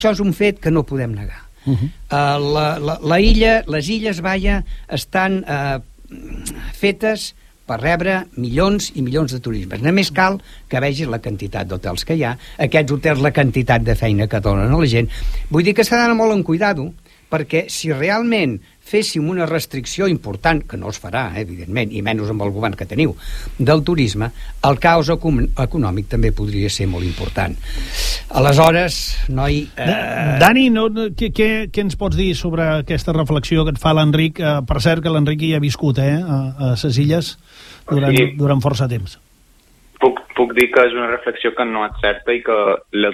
Això és un fet que no podem negar. Les illes Baia estan fetes per rebre milions i milions de turismes. Només cal que vegis la quantitat d'hotels que hi ha, aquests hotels, la quantitat de feina que donen a la gent. Vull dir que s'ha d'anar molt en cuidado, perquè si realment féssim una restricció important, que no es farà, evidentment, i menys amb el govern que teniu, del turisme, el caos econòmic també podria ser molt important. Aleshores, noi... Dani, què ens pots dir sobre aquesta reflexió que et fa l'Enric? Per cert, que l'Enric hi ha viscut, a ses illes durant força temps. Puc dir que és una reflexió que no és certa i que la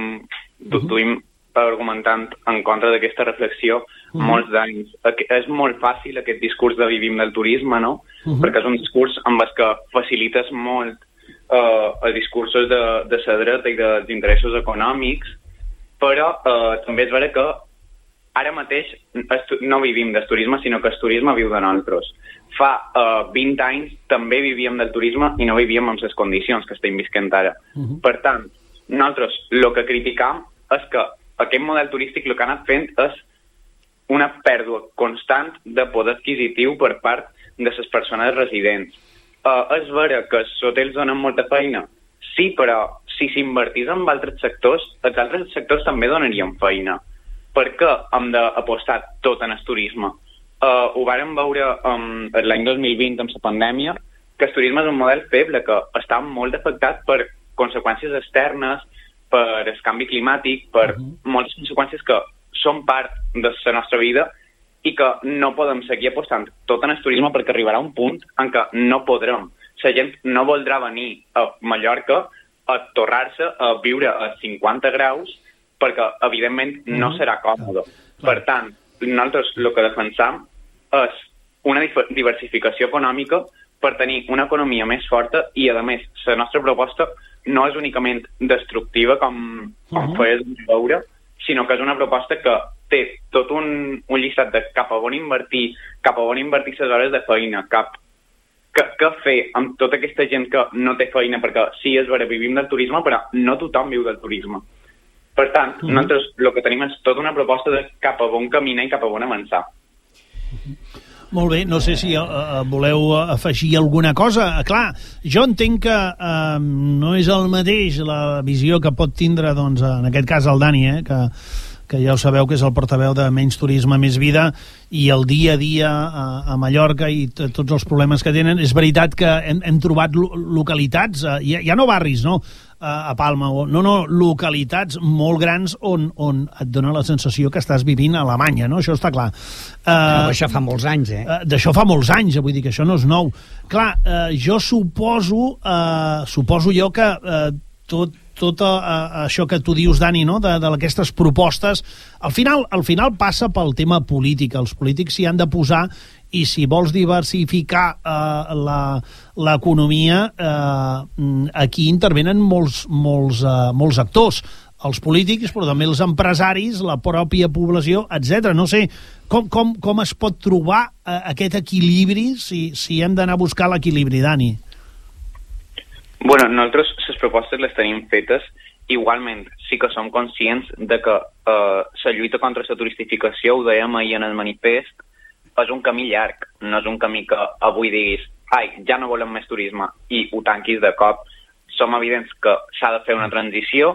duim argumentant en contra d'aquesta reflexió molts d'anys. És molt fàcil aquest discurs de vivim del turisme, no? Perquè és un discurs amb el que facilites molt els discursos de la dreta i dels interessos econòmics, però també és vera que ara mateix no vivim del turisme, sinó que el turisme viu de nosaltres. Fa 20 anys també vivíem del turisme i no vivíem en les condicions que estem visquent ara. Per tant, nosaltres el que criticam és que aquest model turístic el que ha anat fent és una pèrdua constant de poder adquisitiu per part de les persones residents. És vera que els hotels donen molta feina? Sí, però si s'invertís en altres sectors, els altres sectors també donarien feina. Per què hem d'apostar tot en el turisme? Ho vàrem veure l'any 2020 amb la pandèmia, que el turisme és un model feble, que està molt afectat per conseqüències externes, per el canvi climàtic, per moltes conseqüències que són part de la nostra vida i que no podem seguir apostant tot en el turisme perquè arribarà un punt en què no podrem. La gent no voldrà venir a Mallorca a torrar-se a viure a 50 graus perquè, evidentment, no serà còmode. Per tant, nosaltres el que defensam és una diversificació econòmica per tenir una economia més forta i, a més, la nostra proposta no és únicament destructiva, com feies veure, sinó que és una proposta que té tot un llistat de cap a on invertir les hores de feina, què fer amb tota aquesta gent que no té feina, perquè sí, és vera, vivim del turisme, però no tothom viu del turisme. Per tant, nosaltres el que tenim és tota una proposta de cap a on caminar i cap a on avançar. Molt bé, no sé si voleu afegir alguna cosa. Clar, jo entenc que no és el mateix la visió que pot tindre, doncs, en aquest cas el Dani, que ja ho sabeu que és el portaveu de Menys Turisme, Més Vida, i el dia a dia a Mallorca i tots els problemes que tenen. És veritat que hem trobat localitats, ja no barris, no?, a Palma, localitats molt grans on et dona la sensació que estàs vivint a Alemanya, no? Això està clar. Això fa molts anys, D'això fa molts anys, vull dir que això no és nou. Clar, jo suposo jo que tot això que tu dius, Dani, no?, d'aquestes propostes, al final passa pel tema polític. Els polítics s'hi han de posar, i si vols diversificar l'economia, aquí intervenen molts actors, els polítics, però també els empresaris, la pròpia població, etc. No sé, com es pot trobar aquest equilibri, si hem d'anar a buscar l'equilibri, Dani? Bueno, nosaltres les propostes les tenim fetes. Igualment, sí que som conscients de que la lluita contra la turistificació, ho dèiem ahir en el manifest, és un camí llarg, no és un camí que avui diguis ja no volem més turisme i ho tanquis de cop. Som evidents que s'ha de fer una transició,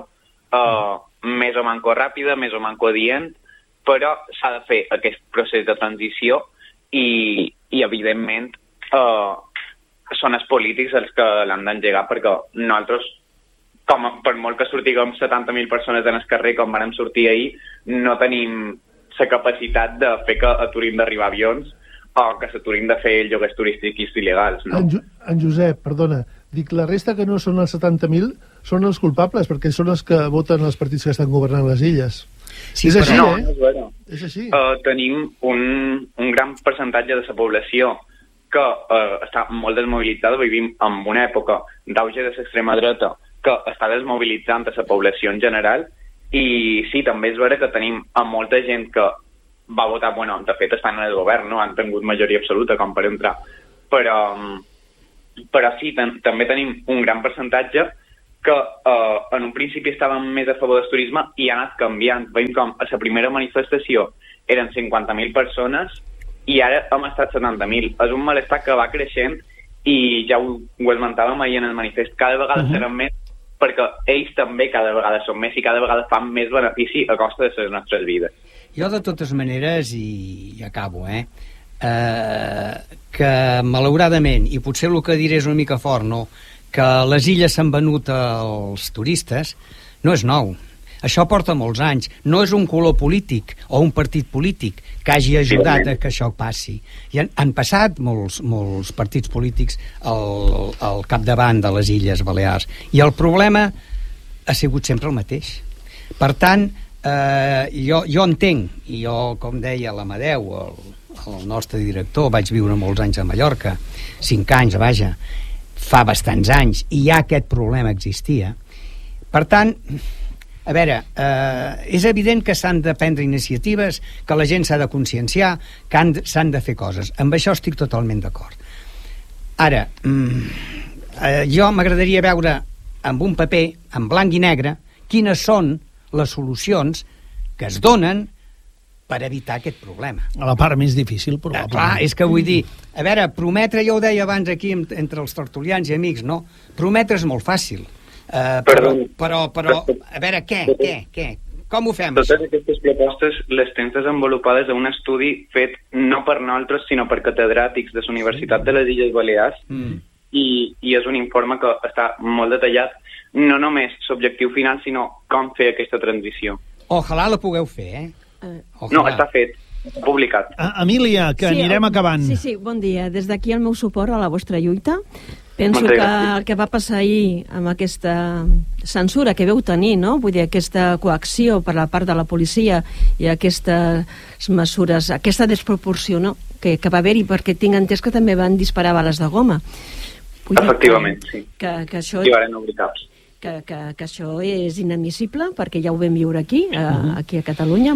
més o manco ràpida, més o manco adient, però s'ha de fer aquest procés de transició i evidentment, són els polítics els que l'han d'engegar, perquè nosaltres, per molt que sortiguem 70.000 persones en el carrer com vam sortir ahir, no tenim la capacitat de fer que aturin d'arribar avions o que s'aturin de fer lloguers turístics il·legals, no? En Josep, perdona, dic, la resta que no són els 70.000 són els culpables, perquè són els que voten els partits que estan governant les illes. Sí, és així, no, és vera. És així. Tenim un gran percentatge de la població que està molt desmobilitzada. Vivim en una època d'auge de l'extrema dreta que està desmobilitzant a la població en general. I sí, també és vera que tenim a molta gent que va votar, de fet estan en el govern, no han tingut majoria absoluta com per entrar, però sí, també tenim un gran percentatge que en un principi estàvem més a favor del turisme i ha anat canviant. Veiem com a la primera manifestació eren 50.000 persones i ara hem estat 70.000. És un malestar que va creixent i ja ho esmentàvem ahir en el manifest. Cada vegada seran més perquè ells també cada vegada són més i cada vegada fan més benefici a costa de les nostres vides. Jo, de totes maneres, i acabo, que malauradament, i potser el que diré és una mica fort, no?, que les illes s'han venut als turistes, no és nou. Això porta molts anys. No és un color polític o un partit polític que hagi ajudat a que això passi. I han passat molts partits polítics al capdavant de les Illes Balears. I el problema ha sigut sempre el mateix. Per tant, jo entenc, i jo, com deia l'Amadeu, el nostre director, vaig viure molts anys a Mallorca, 5 anys, vaja, fa bastants anys, i ja aquest problema existia. Per tant, a veure, és evident que s'han de prendre iniciatives, que la gent s'ha de conscienciar, que s'han de fer coses. Amb això estic totalment d'acord. Ara, jo m'agradaria veure amb un paper, en blanc i negre, quines són les solucions que es donen per evitar aquest problema. A la part més difícil, probablement. Clar, és que vull dir, a veure, prometre, jo ho deia abans aquí entre els tertulians i amics, no? Prometre és molt fàcil. Però, a veure, què? Com ho fem? Totes aquestes propostes les tens desenvolupades en un estudi fet no per nosaltres, sinó per catedràtics de la Universitat de les Illes Balears, i és un informe que està molt detallat, no només l'objectiu final, sinó com fer aquesta transició. Ojalà la pugueu fer, No, està fet, publicat. Emília, que anirem acabant. Sí, bon dia. Des d'aquí el meu suport a la vostra lluita. Penso que el que va passar ahir amb aquesta censura que veu tenir, no? Vull dir, aquesta coacció per la part de la policia i aquestes mesures, aquesta desproporció, no?, que va haver-hi, perquè tinc entès que també van disparar bales de goma. Efectivament, sí. Que això... I van obrir caps. Que això és inadmissible, perquè ja ho vam viure aquí a Catalunya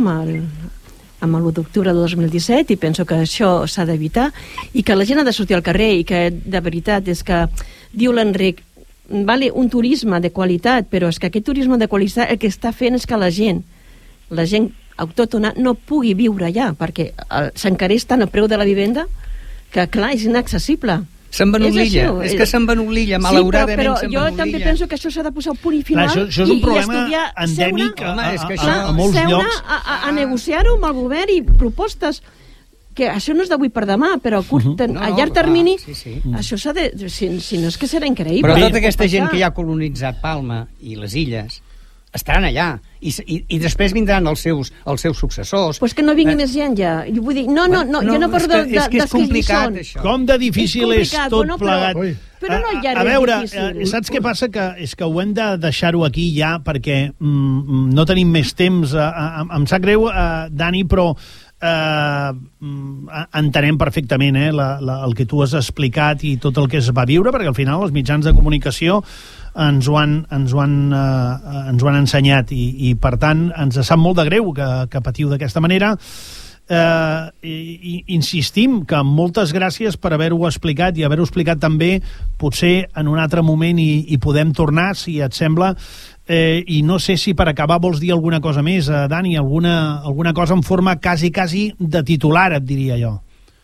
amb l'1 d'octubre de 2017, i penso que això s'ha d'evitar i que la gent ha de sortir al carrer, i que de veritat és que, diu l'Enric, vale, un turisme de qualitat, però és que aquest turisme de qualitat el que està fent és que la gent autòctona no pugui viure allà, perquè s'encareix tant el preu de la vivenda que, clar, és inaccessible. S'han venut l'illa, és que s'han venut l'illa, malauradament però s'han venut l'illa. Jo també penso que això s'ha de posar un punt i final. Això és un problema endèmic a molts llocs. A negociar-ho amb el govern i propostes, que això no és d'avui per demà, però a llarg termini, això s'ha de... Si no és que serà increïble. Però tota aquesta gent que ja ha colonitzat Palma i les illes estaran allà, i després vindran els seus successors. Pues que no vingui més gent ja. Vull dir, jo no parlo és que és complicat, això. Com de difícil és tot plegat. Però no hi ha res difícil. A veure, saps què passa? És que ho hem de deixar-ho aquí ja, perquè no tenim més temps. Em sap greu, Dani, però entenem perfectament el que tu has explicat i tot el que es va viure, perquè al final els mitjans de comunicació ens ho han ensenyat, i per tant ens sap molt de greu que patiu d'aquesta manera. Insistim que moltes gràcies per haver-ho explicat, i haver-ho explicat també potser en un altre moment i podem tornar, si et sembla. I no sé si per acabar vols dir alguna cosa més, Dani, alguna cosa en forma quasi de titular, et diria jo.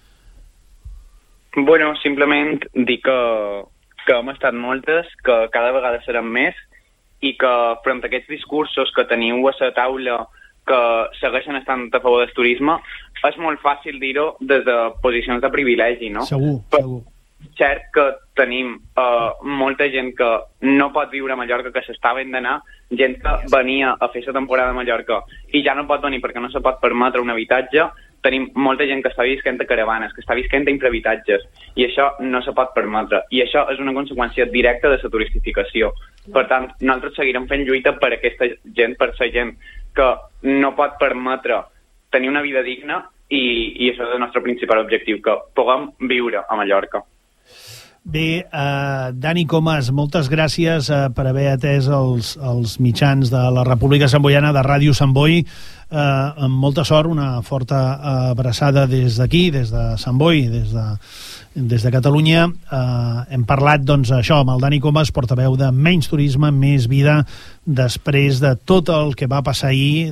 Bueno, simplement dir que hem estat moltes, que cada vegada serem més, i que front a aquests discursos que teniu a la taula que segueixen estant a favor del turisme, és molt fàcil dir-ho des de posicions de privilegi, no? Segur. Cert que tenim molta gent que no pot viure a Mallorca, que s'estaven d'anar, gent que venia a fer la temporada a Mallorca i ja no pot venir perquè no se pot permetre un habitatge. Tenim molta gent que està visquent a caravanes, que està visquent a infrahabitatges, i això no se pot permetre. I això és una conseqüència directa de la turistificació. Per tant, nosaltres seguirem fent lluita per aquesta gent, per la gent que no pot permetre tenir una vida digna, i això és el nostre principal objectiu, que puguem viure a Mallorca. Bé, Dani Comas, moltes gràcies per haver atès els mitjans de la República Samboiana, de Ràdio Sant Boi. amb molta sort, una forta abraçada des d'aquí, des de Sant Boi, des de Catalunya. Hem parlat, doncs, això, amb el Dani Comas, portaveu de Menys Turisme, Més Vida, després de tot el que va passar ahir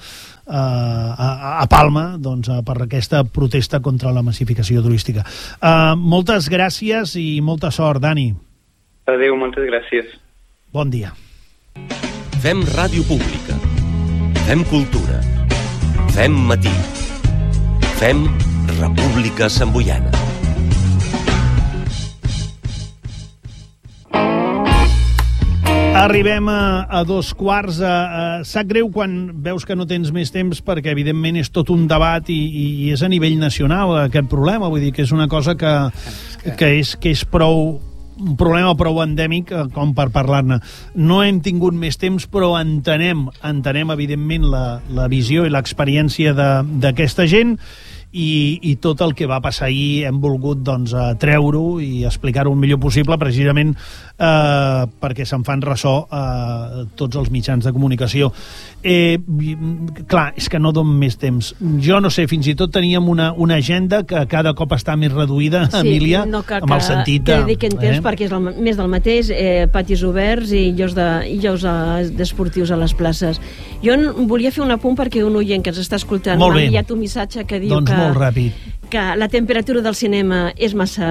a Palma, doncs, per aquesta protesta contra la massificació turística. Moltes gràcies i molta sort, Dani. Adéu, moltes gràcies. Bon dia. Fem ràdio pública. Fem cultura. Fem matí. Fem República Samboiana. Arribem a 2:15. Sap greu quan veus que no tens més temps, perquè evidentment és tot un debat i és a nivell nacional aquest problema. Vull dir que és una cosa que és prou un problema prou endèmic com per parlar-ne. No hem tingut més temps, però entenem evidentment la visió i l'experiència d'aquesta gent, i tot el que va passar ahir hem volgut, doncs, treure-ho i explicar-ho el millor possible, precisament perquè se'n fan ressò tots els mitjans de comunicació. Clar, és que no dono més temps. Jo no sé, fins i tot teníem una agenda que cada cop està més reduïda, sí, Emília, no amb el sentit de... Que dediquen temps perquè és més del mateix, patis oberts i llocs d'esportius a les places. Jo volia fer un apunt perquè un oient que ens està escoltant m'ha enviat un missatge que diu molt ràpid, que la temperatura del cinema és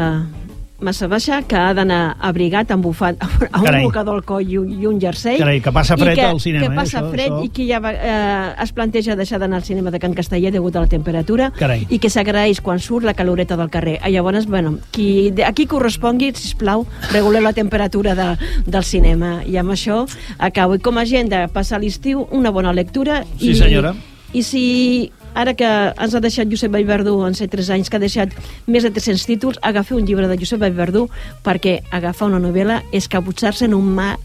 massa baixa, que ha d'anar abrigat, embufat, amb un mocador al coll i un jersei. Carai, que passa fred al cinema. Que passa fred i que ja es planteja deixar d'anar al cinema de Can Castellet degut a la temperatura. Carai. I que s'agraeix quan surt la caloreta del carrer. Llavors, bueno, a qui correspongui, sisplau, reguleu la temperatura del cinema. I amb això acabo. I com a gent de passar l'estiu, una bona lectura. Sí, senyora. I si... Ara que ens ha deixat Josep Vallverdú en 3 anys, que ha deixat més de 300 títols, agafar un llibre de Josep Vallverdú, perquè agafar una novel·la és capbussar-se en un mar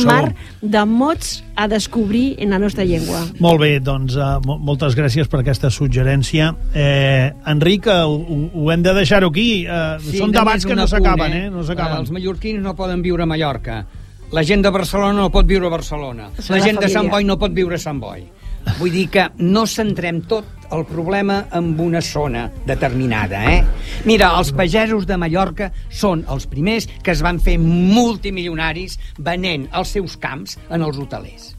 de mots a descobrir en la nostra llengua. Molt bé, doncs moltes gràcies per aquesta suggerència. Enric, ho hem de deixar-ho aquí. Són debats que no s'acaben, no s'acaben. Els mallorquins no poden viure a Mallorca. La gent de Barcelona no pot viure a Barcelona. La gent de Sant Boi no pot viure a Sant Boi. Vull dir que no centrem tot el problema en una zona determinada, Mira, els pagesos de Mallorca són els primers que es van fer multimilionaris venent els seus camps en els hotelers.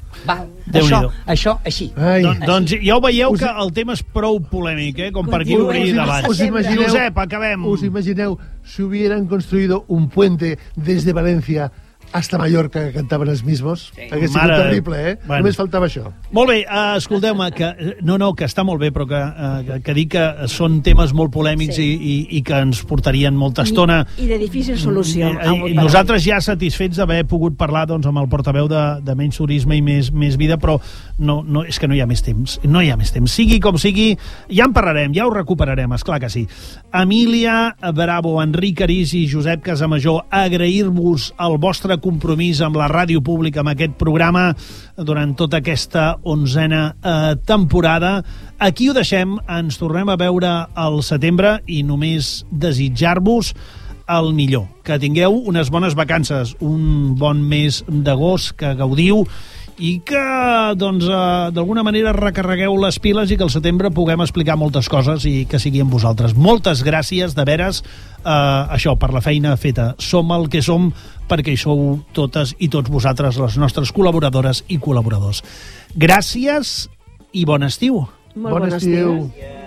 Això així. Doncs ja ho veieu que el tema és prou polèmic, com per aquí obrir debat. Josep, acabem. ¿Os imagineu si hubieran construido un puente desde Valencia hasta Mallorca, que cantaven els mismos? Sí. Hauria sigut terrible, Bueno. Només faltava això. Molt bé, escolteu-me, que està molt bé, però que dic que són temes molt polèmics, sí, i que ens portarien molta estona. I de difícil solució. Nosaltres ja satisfets d'haver pogut parlar, doncs, amb el portaveu de Menys Turisme i Més Vida, però no, és que no hi ha més temps. No hi ha més temps. Sigui com sigui, ja en parlarem, ja ho recuperarem, esclar que sí. Emília Bravo, Enric Arís i Josep Casamajor, agrair-vos el vostre compromís amb la ràdio pública, amb aquest programa durant tota aquesta 11a temporada. Aquí ho deixem, ens tornem a veure al setembre i només desitjar-vos el millor, que tingueu unes bones vacances, un bon mes d'agost, que gaudiu i que, doncs, d'alguna manera recarregueu les piles i que al setembre puguem explicar moltes coses i que sigui amb vosaltres. Moltes gràcies, de veres, això, per la feina feta. Som el que som perquè hi sou totes i tots vosaltres, les nostres col·laboradores i col·laboradors. Gràcies i bon estiu. Molt bon estiu.